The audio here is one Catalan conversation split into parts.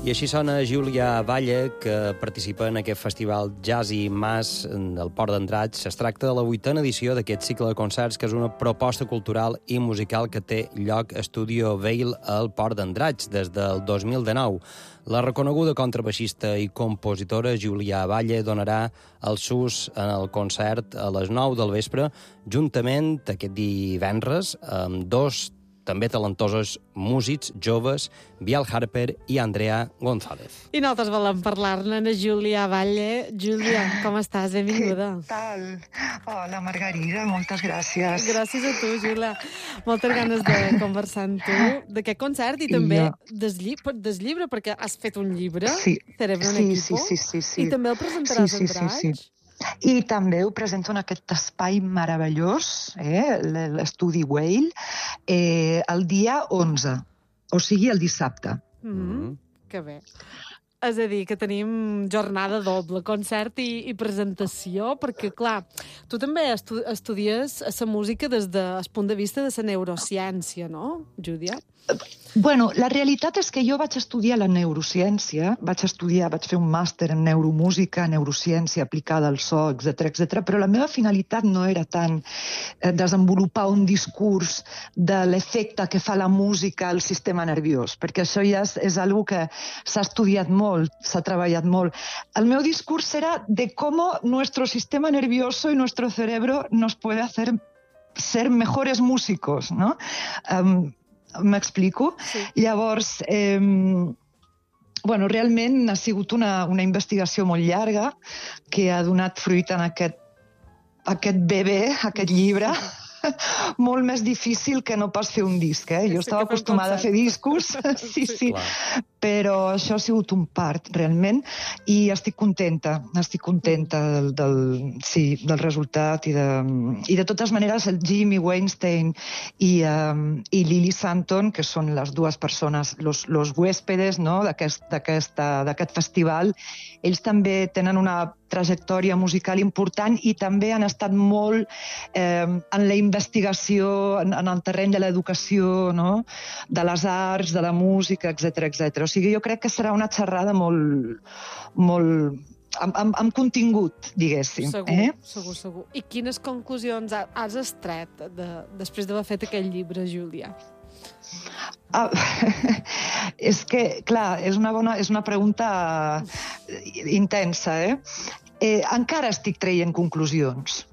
I així sona Júlia Valle, que participa en aquest festival Jazzy Mas del Port d'Andratx. Es tracta de la 8ª edició d'aquest cicle de concerts, que és una proposta cultural i musical que té lloc a Studio Vale al Port d'Andratx des del 2019. La reconeguda contrabaixista i compositora Júlia Valle donarà el sus en el concert a les 9 del vespre, juntament aquest divendres amb dos també talentosos músics joves, Bial Harper i Andrea González. I nosaltres volem parlar-ne de Júlia Valle. Júlia, com estàs? Benvinguda. Què tal? Hola, Margarida, moltes gràcies. Gràcies a tu, Júlia. Moltes ganes de conversar amb tu d'aquest concert i també del llibre, perquè has fet un llibre, Cerebro en Equipo, i també el presentaràs a Andratx. I també ho presento en aquest espai meravellós, l'Estudi Whale, el dia 11, o sigui, el dissabte. Que bé. És a dir, que tenim jornada doble, concert i presentació, perquè, clar, tu també estudies la música des del punt de vista de la neurociència, no, Júlia? Bueno, la realitat és que jo vaig estudiar la neurociència, vaig fer un màster en neuromúsica, neurociència aplicada al so, etc, però la meva finalitat no era tant desenvolupar un discurs de l'efecte que fa la música al sistema nerviós, perquè això ja és algo que s'ha estudiat molt, s'ha treballat molt. El meu discurs era de cómo nuestro sistema nervioso y nuestro cerebro nos puede hacer ser mejores músicos, ¿no? M'explico? Sí. Llavors, realment ha sigut una investigació molt llarga que ha donat fruit en aquest bebè, aquest llibre, molt més difícil que no pas fer un disc. Jo estava acostumada a fer discos, sí, però això ha sigut un part, realment, i estic contenta del resultat i de totes maneres el Jimmy Weinstein i Lily Santon, que són les dues persones, los huéspedes, no, d'aquest festival, ells també tenen una trajectòria musical important i també han estat molt en la investigació, en el terreny de l'educació, no? De les arts, de la música, etc. O sigui, jo crec que serà una xerrada molt amb contingut, diguéssim. Segur. I quines conclusions has extret després d'haver fet aquest llibre, Júlia? És que, clar, és una pregunta intensa, encara estic traient conclusions,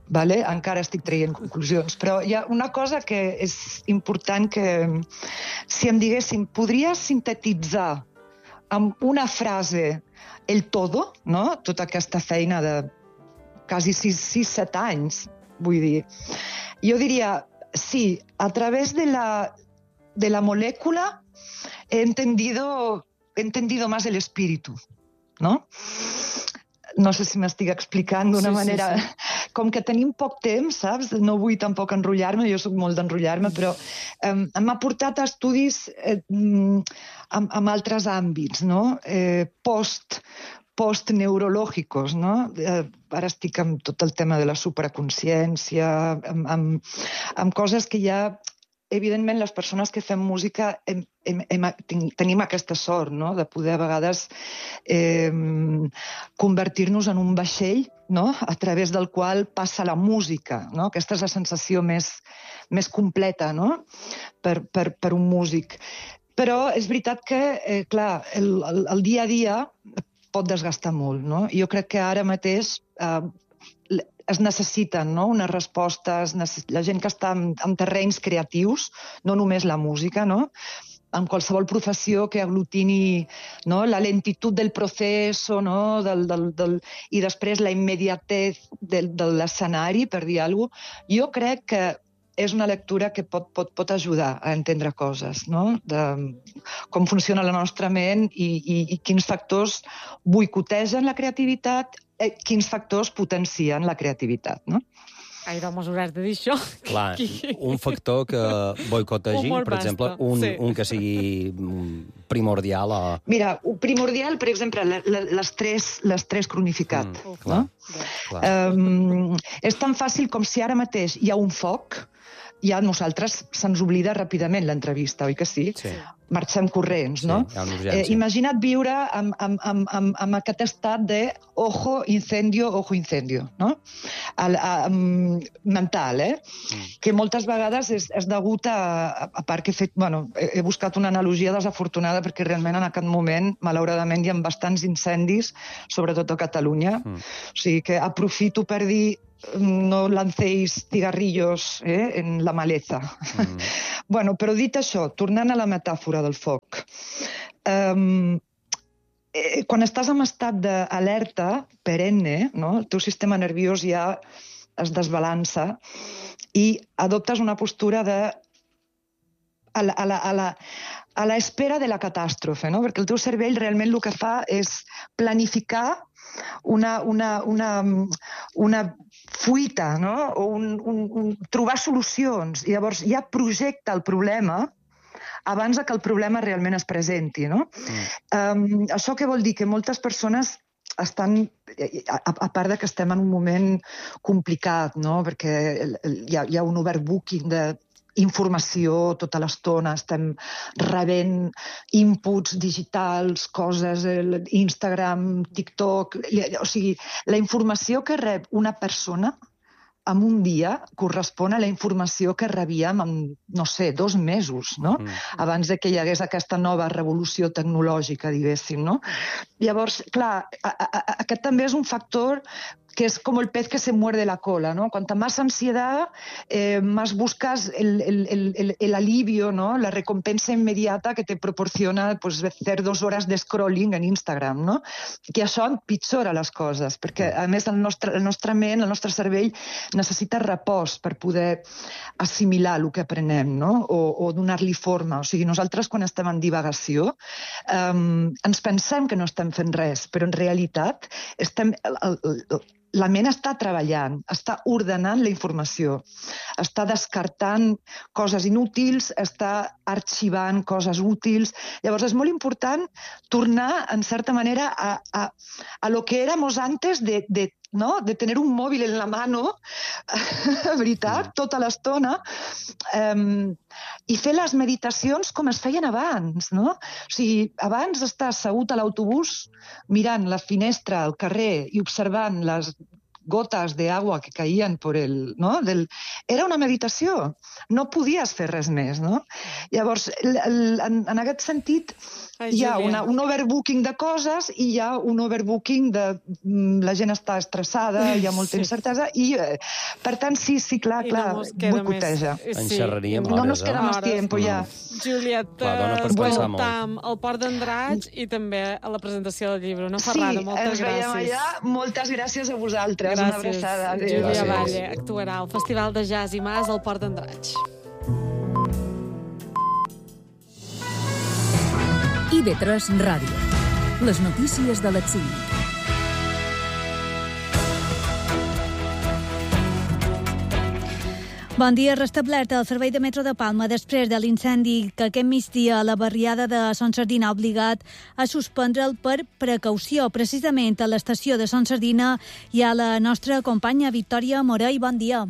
però hi ha una cosa que és important que, si em diguéssim, podries sintetitzar amb una frase el todo, no? Tota aquesta feina de quasi 6-7 anys, vull dir. Jo diria, sí, a través de la molécula he entendido más el espíritu, ¿no? No sé si m'estic explicant d'una manera... Sí. Com que tenim poc temps, saps? No vull tampoc enrotllar-me, jo soc molt d'enrotllar-me, però m'ha portat a estudis en altres àmbits, no? Post-neurològicos, no? Ara estic amb tot el tema de la supraconsciència, amb coses que ja... Evidentment, les persones que fem música tenim aquesta sort, no?, de poder a vegades convertir-nos en un vaixell, no?, a través del qual passa la música, no? Aquesta és la sensació més completa, no?, per un músic. Però és veritat que, clar, el dia a dia pot desgastar molt, no? Jo crec que ara mateix es necessiten, no?, unes respostes, la gent que està en terrenys creatius, no només la música, no?, en qualsevol professió que aglutini, no?, la lentitud del procés, no?, i després la immediatez de l'escenari, per dir alguna cosa. Jo crec que és una lectura que pot ajudar a entendre coses, no?, de com funciona la nostra ment i quins factors boicotegen la creativitat, quins factors potencien la creativitat, no? Ai, doncs hauràs de dir això. Clar, un factor que boicotegi, per exemple, un que sigui primordial o... Mira, primordial, per exemple, l'estrès cronificat. No? És tan fàcil com si ara mateix hi ha un foc, ja a nosaltres se'ns oblida ràpidament l'entrevista, oi que sí? marxem corrents, no? Sí, hi ha una urgència. Imagina't viure amb aquest estat de ojo, incendio, no? Mental, que moltes vegades és degut a part que he buscat una analogia desafortunada perquè realment en aquest moment, malauradament, hi ha bastants incendis, sobretot a Catalunya. O sigui que aprofito per dir no lancéis cigarrillos en la maleza. Bueno, però dit això, tornant a la metàfora del foc, quan estàs en estat d'alerta perenne, no? El teu sistema nerviós ja es desbalança i adoptes una postura a l'espera de la catàstrofe, no? Perquè el teu cervell realment el que fa és planificar una fuita, no? O trobar solucions. I llavors ja projecta el problema abans que el problema realment es presenti, no? Això què vol dir? Que moltes persones estan, a part de que estem en un moment complicat, no? Perquè hi ha un overbooking d'informació tota l'estona, estem rebent inputs digitals, coses, Instagram, TikTok... O sigui, la informació que rep una persona en un dia correspon a la informació que rebíem en, no sé, 2 mesos, no? Abans de que hi hagués aquesta nova revolució tecnològica, diguéssim, no? Llavors, clar, aquest també és un factor que es como el pez que se muerde la cola, ¿no? Cuanta más ansiedad, más buscas el alivio, ¿no? La recompensa inmediata que te proporciona pues, hacer 2 hores de scrolling en Instagram, no? Que això empitjora les coses, perquè a més el nostre ment, el nostre cervell necessita repòs per poder assimilar el que aprenem, no? O donar-li forma. O sigui, nosaltres quan estem en divagació ens pensem que no estem fent res, però en realitat la ment està treballant, està ordenant la informació, està descartant coses inútils, està arxivant coses útils. Llavors és molt important tornar, en certa manera, a lo que éramos antes de tener un móvil en la mano, veritat, tota l'estona, i fer les meditacions com es feien abans, no? O sigui, abans d'estar assegut a l'autobús mirant la finestra al carrer i observant les gotes d'aigua que caien per era una meditació. No podies fer res més, no? Llavors, en aquest sentit, hi ha un overbooking de coses i hi ha un overbooking de... La gent està estressada, hi ha molta incertesa i, per tant, sí, clar, boicoteja. En xerraríem hores, No nos queda més temps, ja. Julieta, escoltam el Port d'Andratx i també a la presentació del llibre. Una ferrada, moltes gràcies. Sí, ens veiem allà. Moltes gràcies a vosaltres. Gràcies. Una abraçada. Júlia Valle actuarà al Festival de Jazz i Mas al Port d'Andratx. IB3 Ràdio. Les notícies de l'exili. Bon dia. Restablert el servei de metro de Palma després de l'incendi que aquest migdia a la barriada de Son Sardina ha obligat a suspendre'l per precaució. Precisament a l'estació de Son Sardina hi ha la nostra companya Victòria Morell. Bon dia.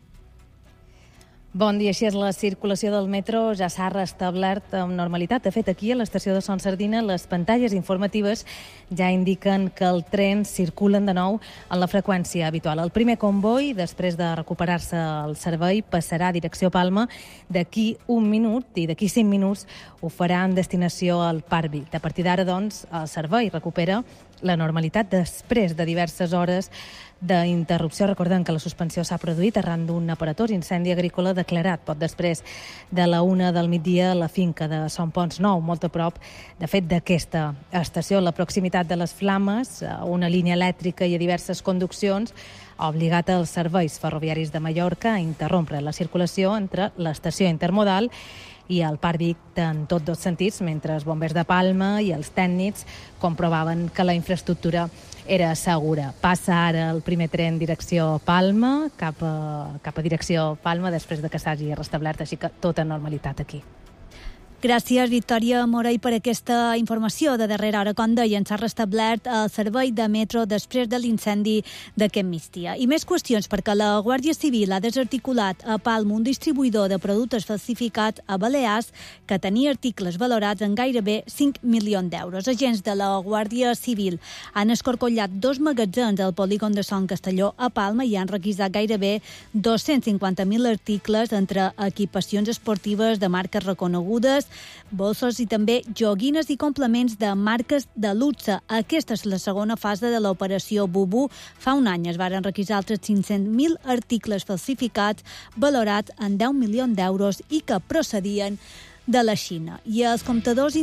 Bon dia, així és, la circulació del metro ja s'ha restablert amb normalitat. De fet, aquí a l'estació de Son Sardina les pantalles informatives ja indiquen que el tren circulen de nou en la freqüència habitual. El primer comboi, després de recuperar-se el servei, passarà a direcció Palma d'aquí 1 minut i d'aquí 5 minuts ho farà en destinació al Parc Vic. A partir d'ara, doncs, el servei recupera la normalitat després de diverses hores d'interrupció. Recordem que la suspensió s'ha produït arran d'un aparatós incendi agrícola declarat poc després de la 1 del migdia a la finca de Son Pons Nou, molt a prop, de fet, d'aquesta estació. La proximitat de les flames, una línia elèctrica i a diverses conduccions, ha obligat els serveis ferroviaris de Mallorca a interrompre la circulació entre l'estació intermodal i el Parc Vic en tots 2 sentits, mentre els bombers de Palma i els tècnics comprovaven que la infraestructura era segura. Passa ara el primer tren direcció Palma, cap a direcció Palma, després de que s'hagi restablert, així que tota normalitat aquí. Gràcies, Victòria Morell, per aquesta informació. De darrera hora, com deien, s'ha restablert el servei de metro després de l'incendi d'aquest migdia. I més qüestions, perquè la Guàrdia Civil ha desarticulat a Palma un distribuïdor de productes falsificats a Balears que tenia articles valorats en gairebé 5 milions d'euros. Agents de la Guàrdia Civil han escorcollat 2 magatzems al polígon de Son Castelló a Palma i han requisat gairebé 250.000 articles entre equipacions esportives de marques reconegudes, bolsos i també joguines i complements de marques de luxe. Aquesta és la segona fase de l'operació Bubu. Fa un any es varen requisar altres 500.000 articles falsificats valorats en 10 milions d'euros i que procedien de la Xina. I els comptadors